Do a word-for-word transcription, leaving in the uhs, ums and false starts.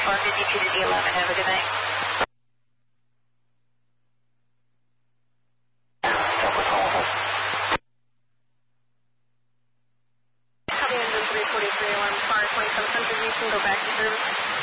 four fifty-two to D eleven. Have a good night. Copy engine three forty-three, alarm car twenty-seven hundred, you can go back to service.